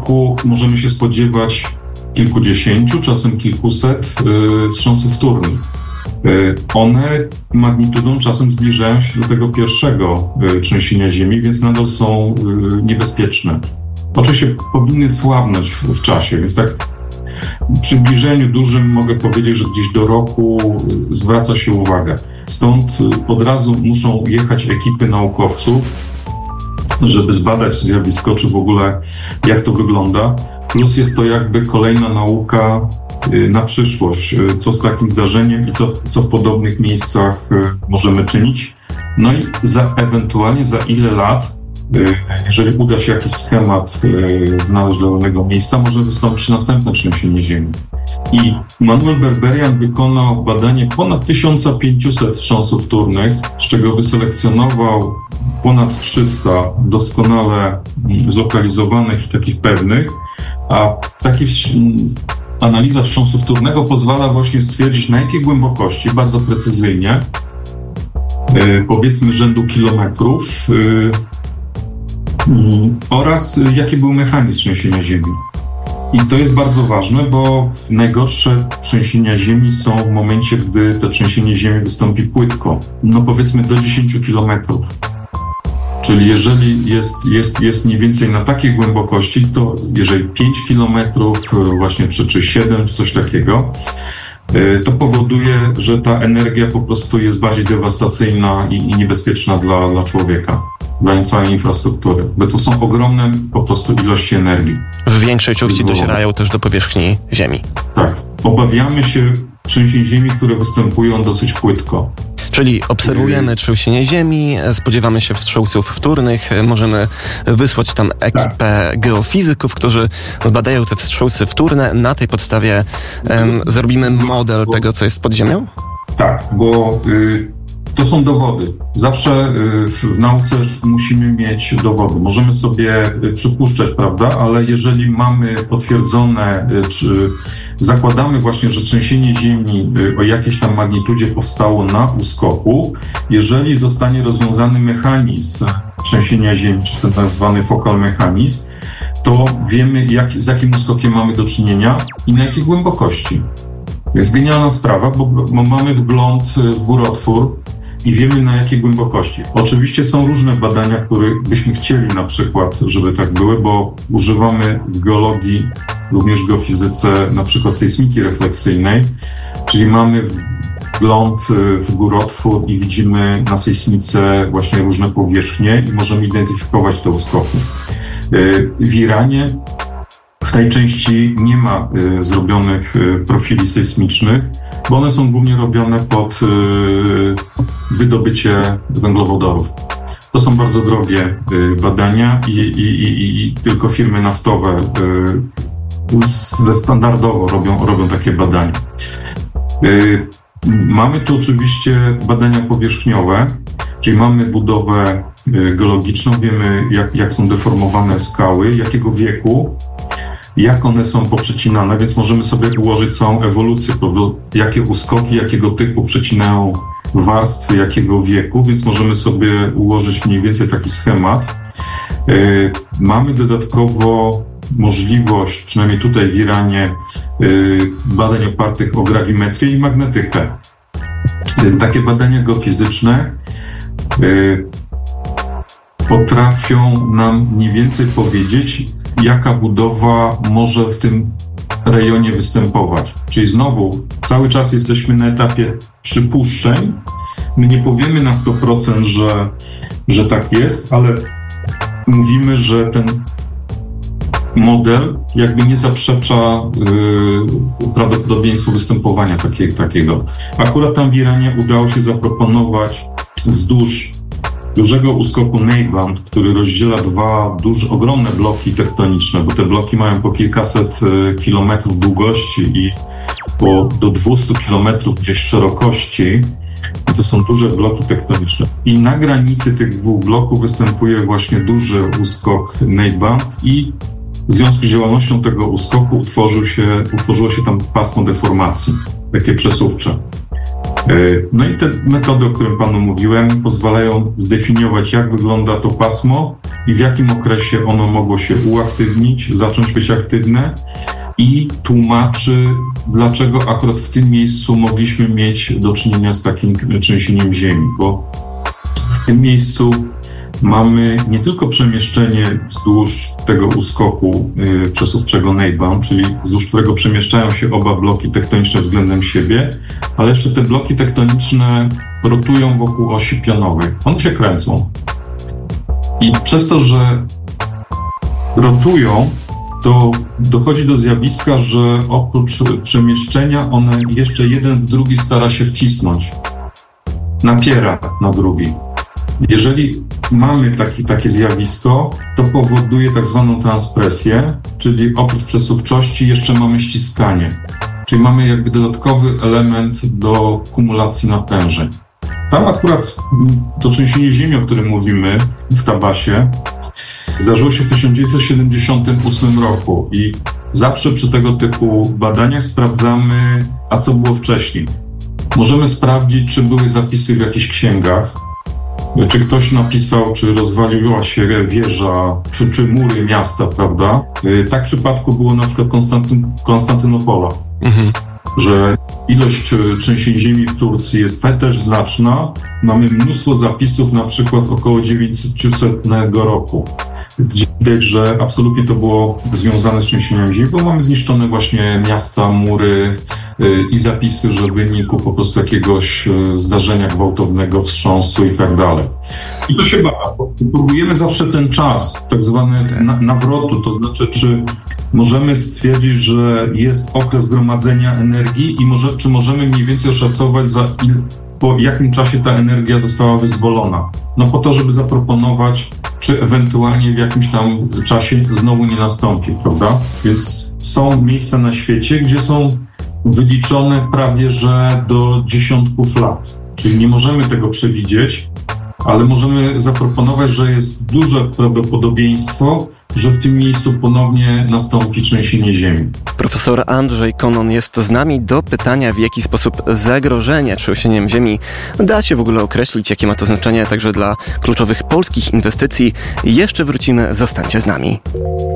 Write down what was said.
roku możemy się spodziewać kilkudziesięciu, czasem kilkuset wstrząsów wtórnych. One magnitudą czasem zbliżają się do tego pierwszego trzęsienia ziemi, więc nadal są niebezpieczne. Oczywiście powinny słabnąć w czasie, więc tak w przybliżeniu dużym mogę powiedzieć, że gdzieś do roku zwraca się uwagę. Stąd od razu muszą jechać ekipy naukowców, żeby zbadać zjawisko, czy w ogóle jak to wygląda. Plus jest to jakby kolejna nauka na przyszłość, co z takim zdarzeniem i co w podobnych miejscach możemy czynić. No i ewentualnie za ile lat, jeżeli uda się jakiś schemat znaleźć dla danego miejsca, może wystąpić następne trzęsienie ziemi. I Manuel Berberian wykonał badanie ponad 1500 wstrząsów wtórnych, z czego wyselekcjonował ponad 300 doskonale zlokalizowanych i takich pewnych, a analiza wstrząsu wtórnego pozwala właśnie stwierdzić, na jakiej głębokości, bardzo precyzyjnie, powiedzmy rzędu kilometrów, oraz jaki był mechanizm trzęsienia ziemi. I to jest bardzo ważne, bo najgorsze trzęsienia ziemi są w momencie, gdy to trzęsienie ziemi wystąpi płytko, no powiedzmy do 10 kilometrów. Czyli jeżeli jest mniej więcej na takiej głębokości, to jeżeli 5 kilometrów, właśnie czy 7, czy coś takiego, to powoduje, że ta energia po prostu jest bardziej dewastacyjna i niebezpieczna dla człowieka, dla całej infrastruktury, bo to są ogromne po prostu ilości energii. W większej części docierają też do powierzchni Ziemi. Tak. Obawiamy się trzęsień ziemi, które występują dosyć płytko. Czyli obserwujemy trzęsienie ziemi, spodziewamy się wstrząsów wtórnych, możemy wysłać tam ekipę geofizyków, którzy zbadają te wstrząsy wtórne. Na tej podstawie zrobimy model tego, co jest pod ziemią? Tak, bo to są dowody. Zawsze w nauce musimy mieć dowody. Możemy sobie przypuszczać, prawda, ale jeżeli mamy potwierdzone, czy zakładamy właśnie, że trzęsienie ziemi o jakiejś tam magnitudzie powstało na uskoku, jeżeli zostanie rozwiązany mechanizm trzęsienia ziemi, czy ten tak zwany focal mechanizm, to wiemy, z jakim uskokiem mamy do czynienia i na jakiej głębokości. Jest genialna sprawa, bo mamy wgląd w górotwór i wiemy, na jakiej głębokości. Oczywiście są różne badania, które byśmy chcieli na przykład, żeby tak były, bo używamy w geologii, również w geofizyce, na przykład sejsmiki refleksyjnej, czyli mamy wgląd w górotwór i widzimy na sejsmice właśnie różne powierzchnie i możemy identyfikować te uskoki. W Iranie w tej części nie ma zrobionych profili sejsmicznych, bo one są głównie robione pod wydobycie węglowodorów. To są bardzo drogie badania i tylko firmy naftowe standardowo robią takie badania. Mamy tu oczywiście badania powierzchniowe, czyli mamy budowę geologiczną, wiemy jak są deformowane skały, jakiego wieku, jak one są poprzecinane, więc możemy sobie ułożyć całą ewolucję, jakie uskoki, jakiego typu przecinają warstwy, jakiego wieku, więc możemy sobie ułożyć mniej więcej taki schemat. Mamy dodatkowo możliwość, przynajmniej tutaj w Iranie, badań opartych o grawimetrię i magnetykę. Takie badania geofizyczne potrafią nam mniej więcej powiedzieć, jaka budowa może w tym rejonie występować. Czyli znowu cały czas jesteśmy na etapie przypuszczeń. My nie powiemy na 100%, że tak jest, ale mówimy, że ten model jakby nie zaprzecza prawdopodobieństwu występowania takiego. Akurat tam w Iranie udało się zaproponować wzdłuż dużego uskoku Neighband, który rozdziela dwa ogromne bloki tektoniczne, bo te bloki mają po kilkaset kilometrów długości i do 200 kilometrów gdzieś szerokości. I to są duże bloki tektoniczne. I na granicy tych dwóch bloków występuje właśnie duży uskok Neighband i w związku z działalnością tego uskoku utworzyło się tam pasmo deformacji, takie przesuwcze. No i te metody, o którym panu mówiłem, pozwalają zdefiniować, jak wygląda to pasmo i w jakim okresie ono mogło się uaktywnić, zacząć być aktywne i tłumaczy, dlaczego akurat w tym miejscu mogliśmy mieć do czynienia z takim trzęsieniem ziemi, bo w tym miejscu mamy nie tylko przemieszczenie wzdłuż tego uskoku przesuwczego Neighbourne, czyli wzdłuż którego przemieszczają się oba bloki tektoniczne względem siebie, ale jeszcze te bloki tektoniczne rotują wokół osi pionowej. One się kręcą. I przez to, że rotują, to dochodzi do zjawiska, że oprócz przemieszczenia one jeszcze jeden w drugi stara się wcisnąć. Napiera na drugi. Jeżeli mamy takie zjawisko, to powoduje tak zwaną transpresję, czyli oprócz przesuwczości jeszcze mamy ściskanie. Czyli mamy jakby dodatkowy element do kumulacji napężeń. Tam akurat to trzęsienie ziemi, o którym mówimy w Tabasie, zdarzyło się w 1978 roku i zawsze przy tego typu badaniach sprawdzamy, a co było wcześniej. Możemy sprawdzić, czy były zapisy w jakichś księgach, czy ktoś napisał, czy rozwaliła się wieża, czy mury miasta, prawda? Tak w przypadku było na przykład Konstantynopola, że ilość trzęsień ziemi w Turcji jest też znaczna. Mamy mnóstwo zapisów, na przykład około 900 roku, gdzie widać, że absolutnie to było związane z trzęsieniem ziemi, bo mamy zniszczone właśnie miasta, mury i zapisy, że w wyniku po prostu jakiegoś zdarzenia gwałtownego, wstrząsu i tak dalej. I to się bada. Próbujemy zawsze ten czas, tak zwany nawrotu, to znaczy, czy możemy stwierdzić, że jest okres gromadzenia energii i czy możemy mniej więcej oszacować, po jakim czasie ta energia została wyzwolona. No po to, żeby zaproponować, czy ewentualnie w jakimś tam czasie znowu nie nastąpi, prawda? Więc są miejsca na świecie, gdzie są wyliczone prawie że do dziesiątków lat. Czyli nie możemy tego przewidzieć, ale możemy zaproponować, że jest duże prawdopodobieństwo, że w tym miejscu ponownie nastąpi trzęsienie ziemi. Profesor Andrzej Konon jest z nami. Do pytania, w jaki sposób zagrożenie trzęsieniem ziemi da się w ogóle określić, jakie ma to znaczenie także dla kluczowych polskich inwestycji. Jeszcze wrócimy, zostańcie z nami.